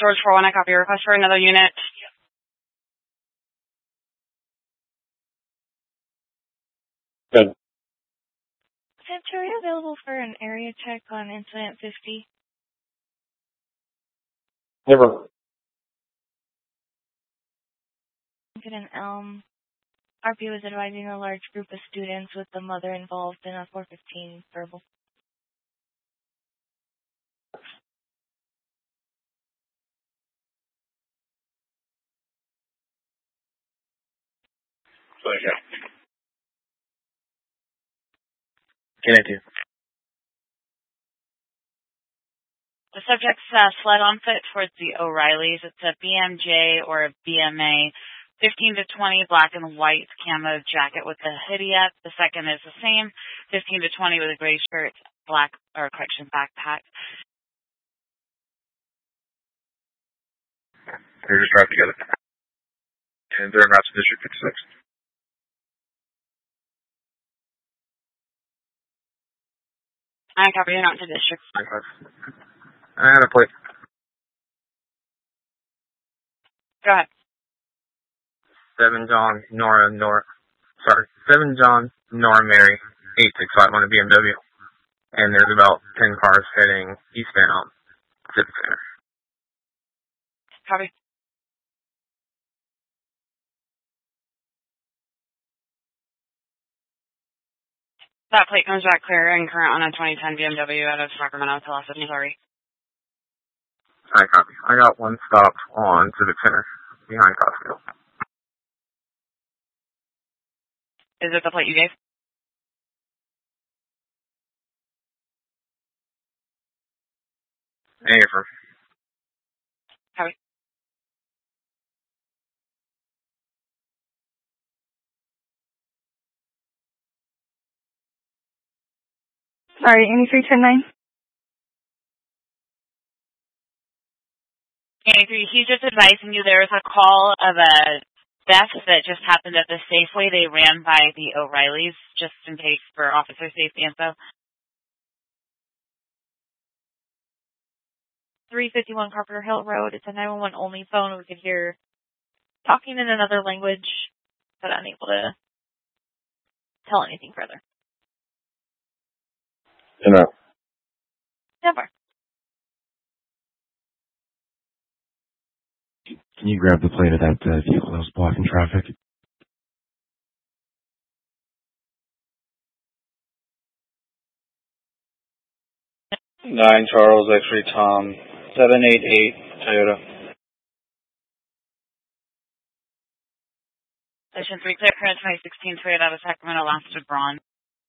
George 41, I copy your request for another unit. Good. Century available for an area check on incident 50. Never. Incident Elm. RPO is advising a large group of students with the mother involved in a 415 verbal. Can I do? The subject's fled on foot towards the O'Reillys. It's a BMJ or a BMA, 15 to 20, black and white camo jacket with the hoodie up. The second is the same, 15 to 20 with a gray shirt, black, or correction, backpack. They're just trapped together. And they're in route to District 56. I copy you out to District. I had a plate. Go ahead. 7 John Nora Mary 865 on a BMW. And there's about 10 cars heading eastbound Civic Center. Copy. That plate comes back clear and current on a 2010 BMW out of Sacramento, Tallahassee, Missouri. I copy. I got one stop on Civic Center behind Costco. Is it the plate you gave? Affirm. Copy. Sorry, 8310-9. 83, he's just advising you there was a call of a theft that just happened at the Safeway. They ran by the O'Reillys just in case for officer safety info. 351 Carpenter Hill Road. It's a 911 only phone. We could hear talking in another language, but unable to tell anything further. No. Never. Can you grab the plate of that vehicle that was blocking traffic? 9 Charles X-ray Tom 788 Toyota. Session 3 clear, current 2016 Toyota out of Sacramento, last to Braun.